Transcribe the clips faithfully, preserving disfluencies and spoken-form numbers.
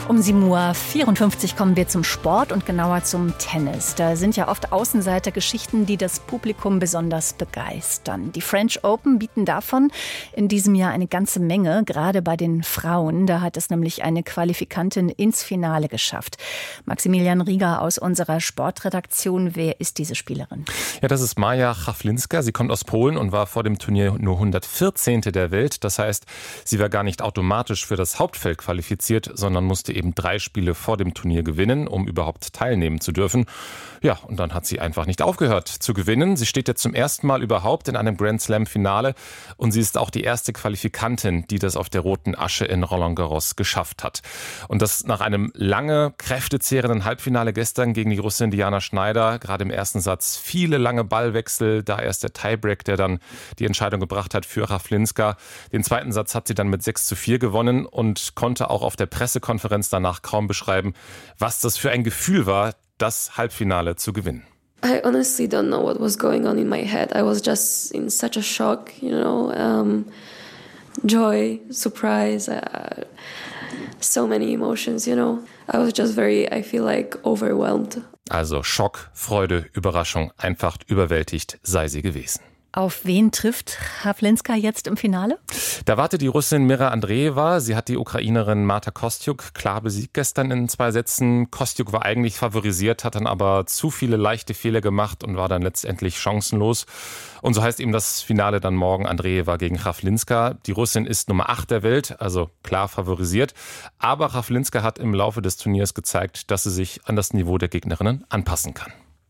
Um sieben Uhr vierundfünfzig kommen wir zum Sport und genauer zum Tennis. Da sind ja oft Außenseitergeschichten, die das Publikum besonders begeistern. Die French Open bieten davon in diesem Jahr eine ganze Menge, gerade bei den Frauen. Da hat es nämlich eine Qualifikantin ins Finale geschafft. Maximilian Rieger aus unserer Sportredaktion. Wer ist diese Spielerin? Ja, das ist Maja Chawlinska. Sie kommt aus Polen und war vor dem Turnier nur hundertvierzehnte der Welt. Das heißt, sie war gar nicht automatisch für das Hauptfeld qualifiziert, sondern musste eben drei Spiele vor dem Turnier gewinnen, um überhaupt teilnehmen zu dürfen. Ja, und dann hat sie einfach nicht aufgehört zu gewinnen. Sie steht jetzt zum ersten Mal überhaupt in einem Grand Slam-Finale und sie ist auch die erste Qualifikantin, die das auf der roten Asche in Roland Garros geschafft hat. Und das nach einem lange, kräftezehrenden Halbfinale gestern gegen die Russin Diana Schneider. Gerade im ersten Satz viele lange Ballwechsel, da erst der Tiebreak, der dann die Entscheidung gebracht hat für Chawlinska. Den zweiten Satz hat sie dann mit sechs zu vier gewonnen und konnte auch auf der Pressekonferenz danach kaum beschreiben, was das für ein Gefühl war, das Halbfinale zu gewinnen. I honestly don't know what was going on in my head. I was just in such a shock, you know, um, joy, surprise, uh, so many emotions, you know. I was just very, I feel like overwhelmed. Also Schock, Freude, Überraschung, einfach überwältigt sei sie gewesen. Auf wen trifft Chawlinska jetzt im Finale? Da wartet die Russin Mira Andreeva. Sie hat die Ukrainerin Marta Kostyuk klar besiegt gestern in zwei Sätzen. Kostyuk war eigentlich favorisiert, hat dann aber zu viele leichte Fehler gemacht und war dann letztendlich chancenlos. Und so heißt eben das Finale dann morgen Andreeva gegen Chawlinska. Die Russin ist Nummer acht der Welt, also klar favorisiert. Aber Chawlinska hat im Laufe des Turniers gezeigt, dass sie sich an das Niveau der Gegnerinnen anpassen kann.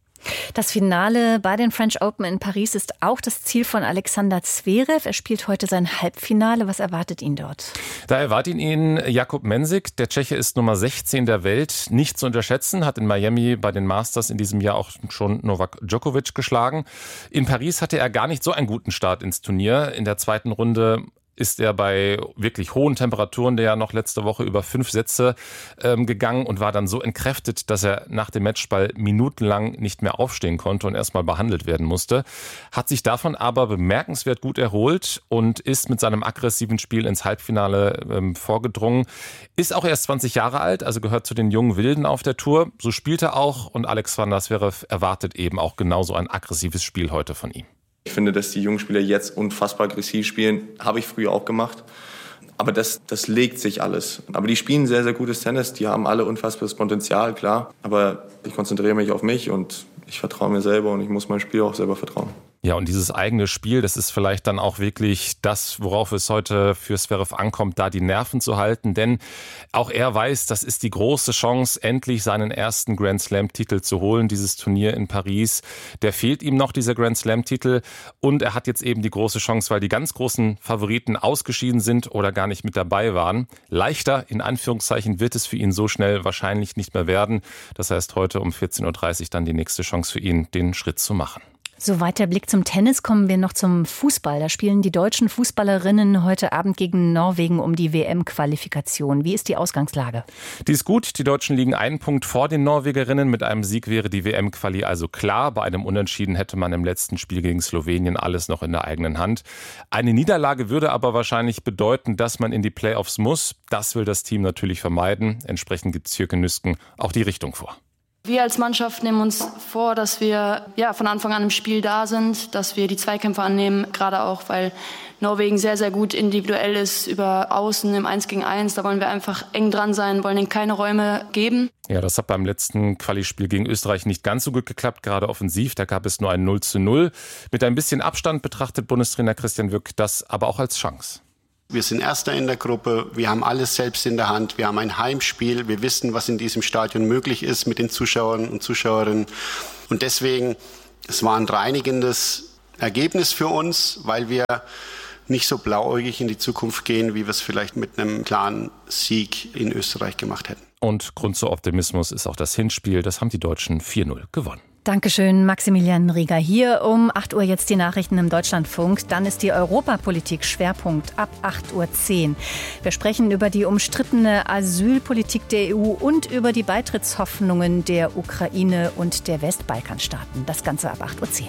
Das Finale bei den French Open in Paris ist auch das Ziel von Alexander Zverev. Er spielt heute sein Halbfinale. Was erwartet ihn dort? Da erwartet ihn Jakub Mensik. Der Tscheche ist Nummer sechzehn der Welt. Nicht zu unterschätzen, hat in Miami bei den Masters in diesem Jahr auch schon Novak Djokovic geschlagen. In Paris hatte er gar nicht so einen guten Start ins Turnier. In der zweiten Runde ist er bei wirklich hohen Temperaturen, der ja noch letzte Woche über fünf Sätze ähm, gegangen und war dann so entkräftet, dass er nach dem Matchball minutenlang nicht mehr aufstehen konnte und erstmal behandelt werden musste. Hat sich davon aber bemerkenswert gut erholt und ist mit seinem aggressiven Spiel ins Halbfinale ähm, vorgedrungen. Ist auch erst zwanzig Jahre alt, also gehört zu den jungen Wilden auf der Tour. So spielt er auch und Alex van der Zverev erwartet eben auch genauso ein aggressives Spiel heute von ihm. Ich finde, dass die jungen Spieler jetzt unfassbar aggressiv spielen. Habe ich früher auch gemacht. Aber das, das legt sich alles. Aber die spielen sehr, sehr gutes Tennis. Die haben alle unfassbares Potenzial, klar. Aber ich konzentriere mich auf mich und ich vertraue mir selber und ich muss meinem Spiel auch selber vertrauen. Ja, und dieses eigene Spiel, das ist vielleicht dann auch wirklich das, worauf es heute für Zverev ankommt, da die Nerven zu halten. Denn auch er weiß, das ist die große Chance, endlich seinen ersten Grand Slam-Titel zu holen, dieses Turnier in Paris. Der fehlt ihm noch, dieser Grand Slam-Titel. Und er hat jetzt eben die große Chance, weil die ganz großen Favoriten ausgeschieden sind oder gar nicht mit dabei waren. Leichter, in Anführungszeichen, wird es für ihn so schnell wahrscheinlich nicht mehr werden. Das heißt, heute um vierzehn Uhr dreißig dann die nächste Chance für ihn, den Schritt zu machen. Soweit der Blick zum Tennis, kommen wir noch zum Fußball. Da spielen die deutschen Fußballerinnen heute Abend gegen Norwegen um die W M-Qualifikation. Wie ist die Ausgangslage? Die ist gut. Die Deutschen liegen einen Punkt vor den Norwegerinnen. Mit einem Sieg wäre die W M-Quali also klar. Bei einem Unentschieden hätte man im letzten Spiel gegen Slowenien alles noch in der eigenen Hand. Eine Niederlage würde aber wahrscheinlich bedeuten, dass man in die Playoffs muss. Das will das Team natürlich vermeiden. Entsprechend gibt es Jürgen Nüsken auch die Richtung vor. Wir als Mannschaft nehmen uns vor, dass wir ja, von Anfang an im Spiel da sind, dass wir die Zweikämpfe annehmen, gerade auch, weil Norwegen sehr, sehr gut individuell ist, über Außen im eins gegen eins. Da wollen wir einfach eng dran sein, wollen ihnen keine Räume geben. Ja, das hat beim letzten Quali-Spiel gegen Österreich nicht ganz so gut geklappt, gerade offensiv. Da gab es nur ein null zu null. Mit ein bisschen Abstand betrachtet Bundestrainer Christian Wück das aber auch als Chance. Wir sind Erster in der Gruppe, wir haben alles selbst in der Hand, wir haben ein Heimspiel, wir wissen, was in diesem Stadion möglich ist mit den Zuschauern und Zuschauerinnen. Und deswegen, es war ein reinigendes Ergebnis für uns, weil wir nicht so blauäugig in die Zukunft gehen, wie wir es vielleicht mit einem klaren Sieg in Österreich gemacht hätten. Und Grund zu Optimismus ist auch das Hinspiel, das haben die Deutschen vier null gewonnen. Dankeschön, Maximilian Rieger. Hier um acht Uhr jetzt die Nachrichten im Deutschlandfunk. Dann ist die Europapolitik Schwerpunkt ab acht Uhr zehn. Wir sprechen über die umstrittene Asylpolitik der E U und über die Beitrittshoffnungen der Ukraine und der Westbalkanstaaten. Das Ganze ab acht Uhr zehn.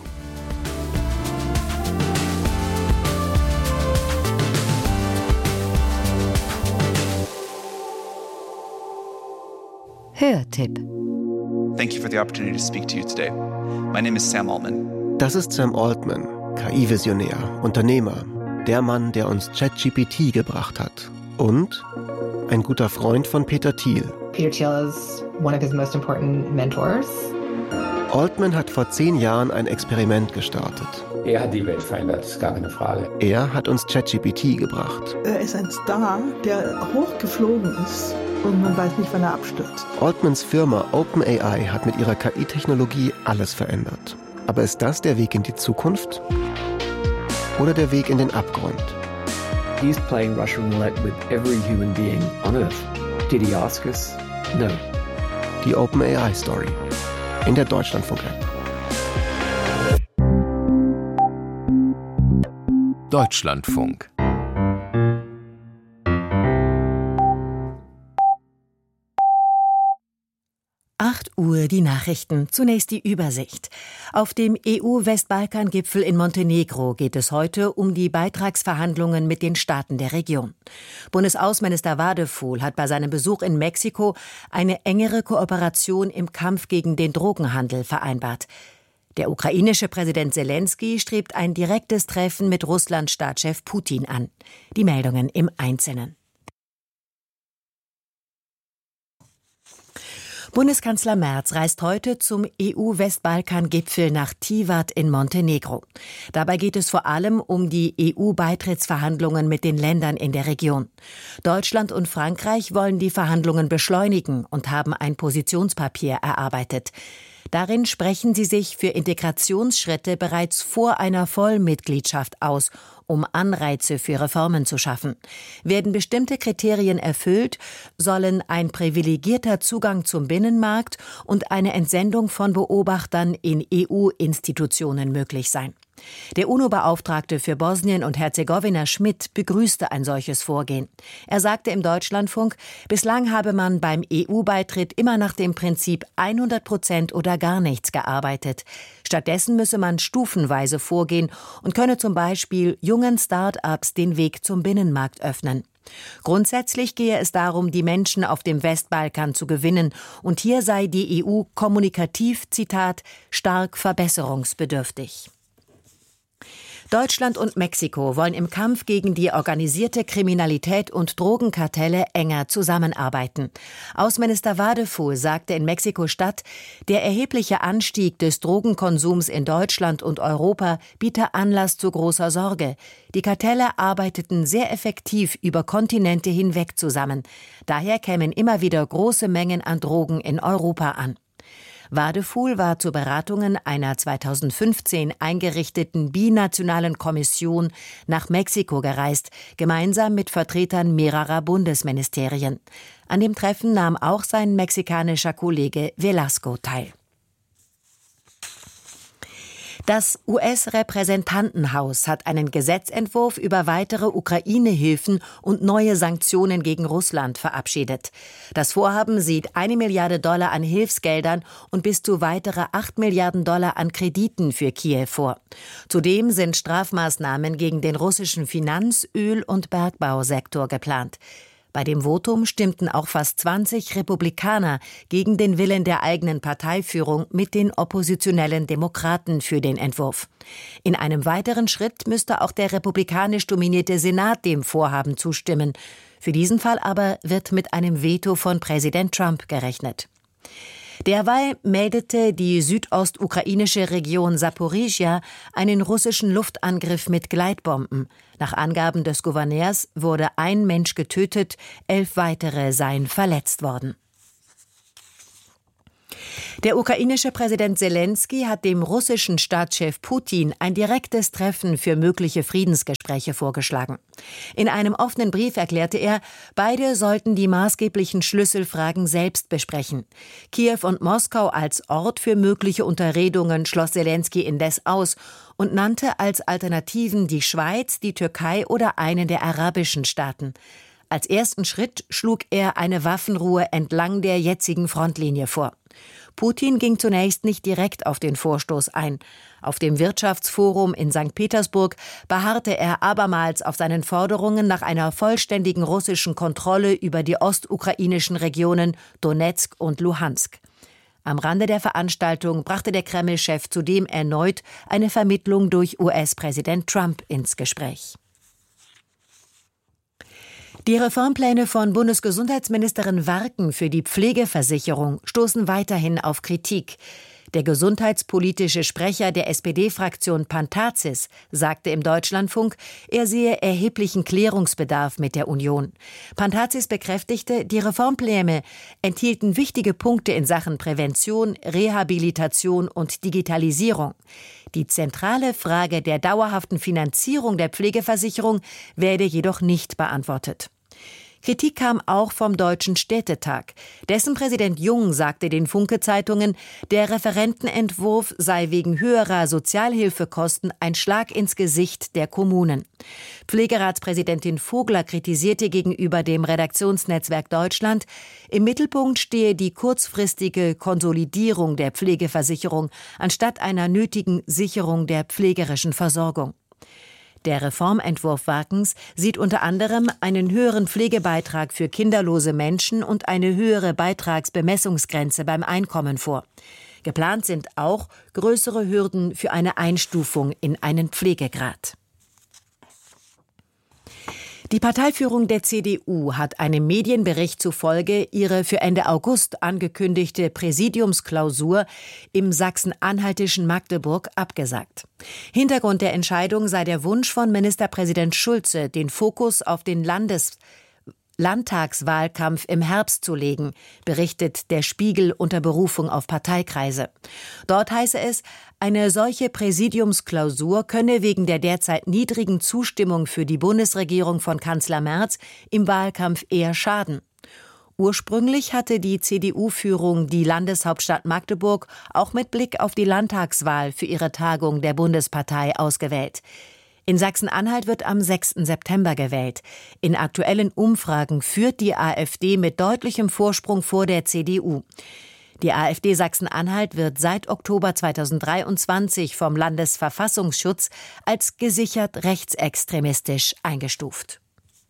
Hörtipp. Thank you for the opportunity to speak to you today. My name is Sam Altman. Das ist Sam Altman, K I-Visionär, Unternehmer, der Mann, der uns ChatGPT gebracht hat. Und ein guter Freund von Peter Thiel. Peter Thiel is one of his most important mentors. Altman hat vor zehn Jahren ein Experiment gestartet. Er hat die Welt verändert, ist gar keine Frage. Er hat uns ChatGPT gebracht. Er ist ein Star, der hochgeflogen ist und man weiß nicht, wann er abstürzt. Altmans Firma OpenAI hat mit ihrer K I-Technologie alles verändert. Aber ist das der Weg in die Zukunft? Oder der Weg in den Abgrund? He's playing Russian roulette with every human being on Earth. Did he ask us? No. Die OpenAI-Story in der Deutschlandfunk-App. Deutschlandfunk. acht Uhr die Nachrichten. Zunächst die Übersicht. Auf dem E U-Westbalkan-Gipfel in Montenegro geht es heute um die Beitragsverhandlungen mit den Staaten der Region. Bundesaußenminister Wadefuhl hat bei seinem Besuch in Mexiko eine engere Kooperation im Kampf gegen den Drogenhandel vereinbart. Der ukrainische Präsident Selenskyj strebt ein direktes Treffen mit Russlands Staatschef Putin an. Die Meldungen im Einzelnen. Bundeskanzler Merz reist heute zum E U-Westbalkan-Gipfel nach Tivat in Montenegro. Dabei geht es vor allem um die E U-Beitrittsverhandlungen mit den Ländern in der Region. Deutschland und Frankreich wollen die Verhandlungen beschleunigen und haben ein Positionspapier erarbeitet. Darin sprechen sie sich für Integrationsschritte bereits vor einer Vollmitgliedschaft aus, um Anreize für Reformen zu schaffen. Werden bestimmte Kriterien erfüllt, sollen ein privilegierter Zugang zum Binnenmarkt und eine Entsendung von Beobachtern in E U-Institutionen möglich sein. Der UNO-Beauftragte für Bosnien und Herzegowina Schmidt begrüßte ein solches Vorgehen. Er sagte im Deutschlandfunk, bislang habe man beim E U-Beitritt immer nach dem Prinzip hundert Prozent oder gar nichts gearbeitet. Stattdessen müsse man stufenweise vorgehen und könne zum Beispiel jungen Start-ups den Weg zum Binnenmarkt öffnen. Grundsätzlich gehe es darum, die Menschen auf dem Westbalkan zu gewinnen, und hier sei die E U kommunikativ, Zitat, stark verbesserungsbedürftig. Deutschland und Mexiko wollen im Kampf gegen die organisierte Kriminalität und Drogenkartelle enger zusammenarbeiten. Außenminister Wadefuhl sagte in Mexiko-Stadt, der erhebliche Anstieg des Drogenkonsums in Deutschland und Europa biete Anlass zu großer Sorge. Die Kartelle arbeiteten sehr effektiv über Kontinente hinweg zusammen. Daher kämen immer wieder große Mengen an Drogen in Europa an. Wadefuhl war zu Beratungen einer zweitausendfünfzehn eingerichteten binationalen Kommission nach Mexiko gereist, gemeinsam mit Vertretern mehrerer Bundesministerien. An dem Treffen nahm auch sein mexikanischer Kollege Velasco teil. Das U S-Repräsentantenhaus hat einen Gesetzentwurf über weitere Ukraine-Hilfen und neue Sanktionen gegen Russland verabschiedet. Das Vorhaben sieht eine Milliarde Dollar an Hilfsgeldern und bis zu weitere acht Milliarden Dollar an Krediten für Kiew vor. Zudem sind Strafmaßnahmen gegen den russischen Finanz-, Öl- und Bergbausektor geplant. Bei dem Votum stimmten auch fast zwanzig Republikaner gegen den Willen der eigenen Parteiführung mit den oppositionellen Demokraten für den Entwurf. In einem weiteren Schritt müsste auch der republikanisch dominierte Senat dem Vorhaben zustimmen. Für diesen Fall aber wird mit einem Veto von Präsident Trump gerechnet. Derweil meldete die südostukrainische Region Saporizhia einen russischen Luftangriff mit Gleitbomben. Nach Angaben des Gouverneurs wurde ein Mensch getötet, elf weitere seien verletzt worden. Der ukrainische Präsident Selenskyj hat dem russischen Staatschef Putin ein direktes Treffen für mögliche Friedensgespräche vorgeschlagen. In einem offenen Brief erklärte er, beide sollten die maßgeblichen Schlüsselfragen selbst besprechen. Kiew und Moskau als Ort für mögliche Unterredungen schloss Selenskyj indes aus und nannte als Alternativen die Schweiz, die Türkei oder einen der arabischen Staaten. Als ersten Schritt schlug er eine Waffenruhe entlang der jetzigen Frontlinie vor. Putin ging zunächst nicht direkt auf den Vorstoß ein. Auf dem Wirtschaftsforum in Sankt Petersburg beharrte er abermals auf seinen Forderungen nach einer vollständigen russischen Kontrolle über die ostukrainischen Regionen Donezk und Luhansk. Am Rande der Veranstaltung brachte der Kreml-Chef zudem erneut eine Vermittlung durch U S-Präsident Trump ins Gespräch. Die Reformpläne von Bundesgesundheitsministerin Warken für die Pflegeversicherung stoßen weiterhin auf Kritik. Der gesundheitspolitische Sprecher der S P D-Fraktion Pantazis sagte im Deutschlandfunk, er sehe erheblichen Klärungsbedarf mit der Union. Pantazis bekräftigte, die Reformpläne enthielten wichtige Punkte in Sachen Prävention, Rehabilitation und Digitalisierung. Die zentrale Frage der dauerhaften Finanzierung der Pflegeversicherung werde jedoch nicht beantwortet. Kritik kam auch vom Deutschen Städtetag. Dessen Präsident Jung sagte den Funke-Zeitungen, der Referentenentwurf sei wegen höherer Sozialhilfekosten ein Schlag ins Gesicht der Kommunen. Pflegeratspräsidentin Vogler kritisierte gegenüber dem Redaktionsnetzwerk Deutschland, im Mittelpunkt stehe die kurzfristige Konsolidierung der Pflegeversicherung anstatt einer nötigen Sicherung der pflegerischen Versorgung. Der Reformentwurf Warkens sieht unter anderem einen höheren Pflegebeitrag für kinderlose Menschen und eine höhere Beitragsbemessungsgrenze beim Einkommen vor. Geplant sind auch größere Hürden für eine Einstufung in einen Pflegegrad. Die Parteiführung der C D U hat einem Medienbericht zufolge ihre für Ende August angekündigte Präsidiumsklausur im sachsen-anhaltischen Magdeburg abgesagt. Hintergrund der Entscheidung sei der Wunsch von Ministerpräsident Schulze, den Fokus auf den Landes Landtagswahlkampf im Herbst zu legen, berichtet der Spiegel unter Berufung auf Parteikreise. Dort heiße es, eine solche Präsidiumsklausur könne wegen der derzeit niedrigen Zustimmung für die Bundesregierung von Kanzler Merz im Wahlkampf eher schaden. Ursprünglich hatte die C D U-Führung die Landeshauptstadt Magdeburg auch mit Blick auf die Landtagswahl für ihre Tagung der Bundespartei ausgewählt. In Sachsen-Anhalt wird am sechsten September gewählt. In aktuellen Umfragen führt die AfD mit deutlichem Vorsprung vor der C D U. Die AfD Sachsen-Anhalt wird seit Oktober zweitausenddreiundzwanzig vom Landesverfassungsschutz als gesichert rechtsextremistisch eingestuft.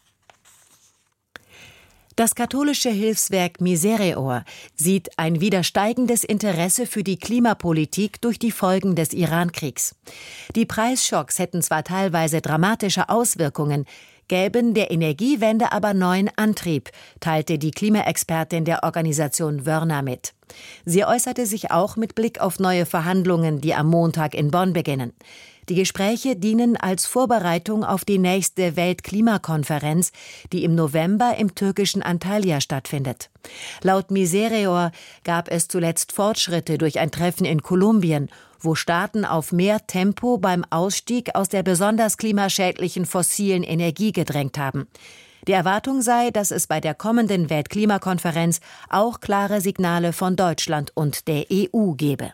Das katholische Hilfswerk Misereor sieht ein wieder steigendes Interesse für die Klimapolitik durch die Folgen des Iran-Kriegs. Die Preisschocks hätten zwar teilweise dramatische Auswirkungen, gäben der Energiewende aber neuen Antrieb, teilte die Klimaexpertin der Organisation Wörner mit. Sie äußerte sich auch mit Blick auf neue Verhandlungen, die am Montag in Bonn beginnen. Die Gespräche dienen als Vorbereitung auf die nächste Weltklimakonferenz, die im November im türkischen Antalya stattfindet. Laut Misereor gab es zuletzt Fortschritte durch ein Treffen in Kolumbien, wo Staaten auf mehr Tempo beim Ausstieg aus der besonders klimaschädlichen fossilen Energie gedrängt haben. Die Erwartung sei, dass es bei der kommenden Weltklimakonferenz auch klare Signale von Deutschland und der E U gebe.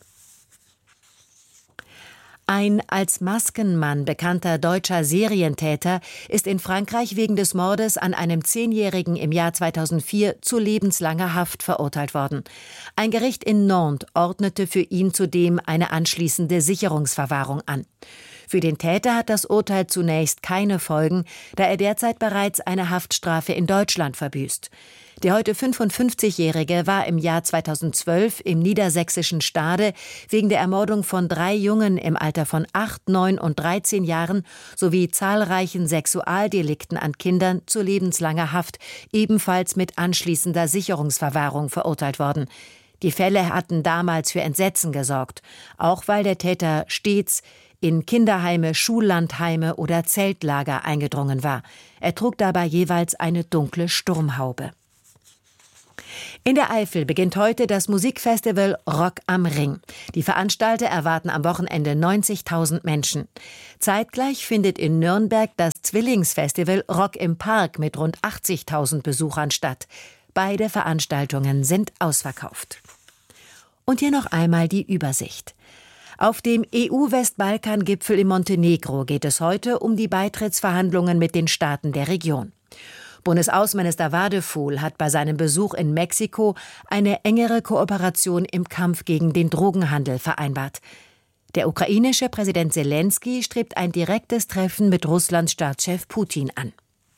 Ein als Maskenmann bekannter deutscher Serientäter ist in Frankreich wegen des Mordes an einem Zehnjährigen im Jahr zweitausendvier zu lebenslanger Haft verurteilt worden. Ein Gericht in Nantes ordnete für ihn zudem eine anschließende Sicherungsverwahrung an. Für den Täter hat das Urteil zunächst keine Folgen, da er derzeit bereits eine Haftstrafe in Deutschland verbüßt. Der heute fünfundfünfzigjährige war im Jahr zweitausendzwölf im niedersächsischen Stade wegen der Ermordung von drei Jungen im Alter von acht, neun und dreizehn Jahren sowie zahlreichen Sexualdelikten an Kindern zu lebenslanger Haft, ebenfalls mit anschließender Sicherungsverwahrung verurteilt worden. Die Fälle hatten damals für Entsetzen gesorgt, auch weil der Täter stets in Kinderheime, Schullandheime oder Zeltlager eingedrungen war. Er trug dabei jeweils eine dunkle Sturmhaube. In der Eifel beginnt heute das Musikfestival Rock am Ring. Die Veranstalter erwarten am Wochenende neunzigtausend Menschen. Zeitgleich findet in Nürnberg das Zwillingsfestival Rock im Park mit rund achtzigtausend Besuchern statt. Beide Veranstaltungen sind ausverkauft. Und hier noch einmal die Übersicht. Auf dem E U-Westbalkan-Gipfel in Montenegro geht es heute um die Beitrittsverhandlungen mit den Staaten der Region. Bundesaußenminister Wadefuhl hat bei seinem Besuch in Mexiko eine engere Kooperation im Kampf gegen den Drogenhandel vereinbart. Der ukrainische Präsident Selenskyj strebt ein direktes Treffen mit Russlands Staatschef Putin an.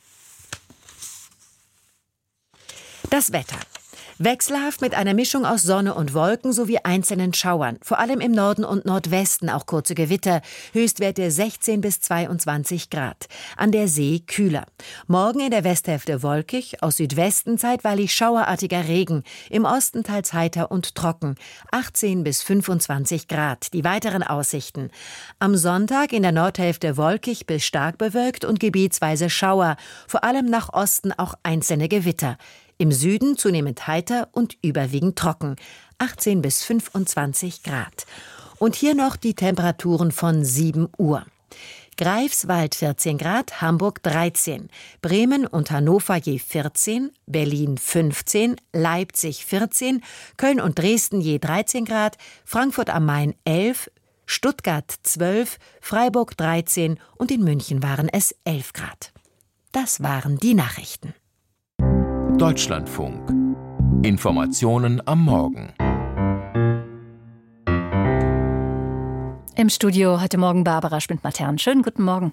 Das Wetter. Wechselhaft mit einer Mischung aus Sonne und Wolken sowie einzelnen Schauern. Vor allem im Norden und Nordwesten auch kurze Gewitter. Höchstwerte sechzehn bis zweiundzwanzig Grad. An der See kühler. Morgen in der Westhälfte wolkig, aus Südwesten zeitweilig schauerartiger Regen. Im Osten teils heiter und trocken. achtzehn bis fünfundzwanzig Grad. Die weiteren Aussichten. Am Sonntag in der Nordhälfte wolkig bis stark bewölkt und gebietsweise Schauer. Vor allem nach Osten auch einzelne Gewitter. Im Süden zunehmend heiter und überwiegend trocken, achtzehn bis fünfundzwanzig Grad. Und hier noch die Temperaturen von sieben Uhr. Greifswald vierzehn Grad, Hamburg dreizehn, Bremen und Hannover je vierzehn, Berlin fünfzehn, Leipzig vierzehn, Köln und Dresden je dreizehn Grad, Frankfurt am Main elf, Stuttgart zwölf, Freiburg dreizehn und in München waren es elf Grad. Das waren die Nachrichten. Deutschlandfunk. Informationen am Morgen. Im Studio heute Morgen Barbara Schmidt-Matern. Schönen guten Morgen.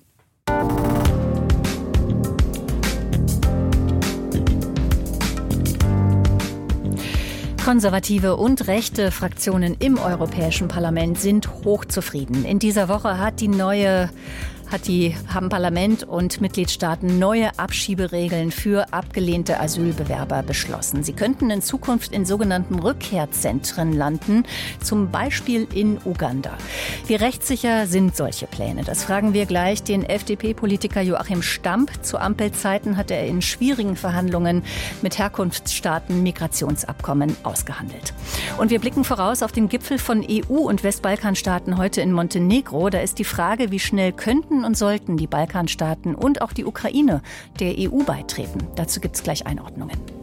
Konservative und rechte Fraktionen im Europäischen Parlament sind hochzufrieden. In dieser Woche hat die neue Hat die, haben Parlament und Mitgliedstaaten neue Abschieberegeln für abgelehnte Asylbewerber beschlossen. Sie könnten in Zukunft in sogenannten Rückkehrzentren landen, zum Beispiel in Uganda. Wie rechtssicher sind solche Pläne? Das fragen wir gleich den F D P-Politiker Joachim Stamp. Zu Ampelzeiten hat er in schwierigen Verhandlungen mit Herkunftsstaaten Migrationsabkommen ausgehandelt. Und wir blicken voraus auf den Gipfel von E U und Westbalkanstaaten heute in Montenegro. Da ist die Frage, wie schnell könnten und sollten die Balkanstaaten und auch die Ukraine der E U beitreten. Dazu gibt es gleich Einordnungen.